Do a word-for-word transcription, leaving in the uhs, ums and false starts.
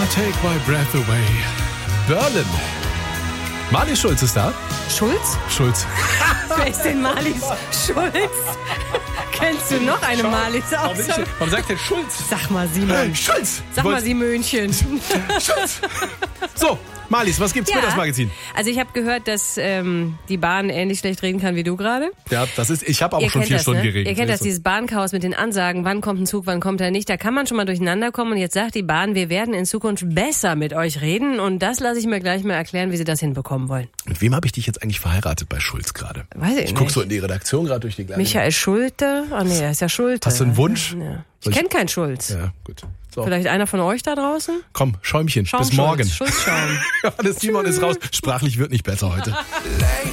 Take My Breath Away. Berlin. Marlies Schulz ist da. Schulz? Schulz. Wer ist denn Marlies Schulz? Kennst du noch eine Marlies? Warum, ich, warum sagt der Schulz? Sag mal, Simon. Schulz. Sag mal, Simönchen. Schulz. So, Marlies, was gibt's Ja. für das Magazin? Also ich habe gehört, dass ähm, die Bahn ähnlich schlecht reden kann wie du gerade. Ja, das ist, ich habe auch Ihr schon kennt vier das, Stunden ne? geredet. Ihr kennt das, dieses Bahnchaos mit den Ansagen, wann kommt ein Zug, wann kommt er nicht. Da kann man schon mal durcheinander kommen. Und jetzt sagt die Bahn, wir werden in Zukunft besser mit euch reden. Und das lasse ich mir gleich mal erklären, wie sie das hinbekommen wollen. Mit wem habe ich dich jetzt eigentlich verheiratet bei Schulz gerade? Weiß ich, Ich nicht. gucke so in die Redaktion gerade durch die kleine... Michael Schulte? Ah nee, er ist ja Schulte. Hast du einen Wunsch? Ja. Soll Ich ich- kenne keinen Schulz. Ja, gut. So. Vielleicht einer von euch da draußen? Komm, Schäumchen, Schaum bis morgen. Schulz, Schulzschaum. Ja, das Simon ist raus. Sprachlich wird nicht besser heute. Late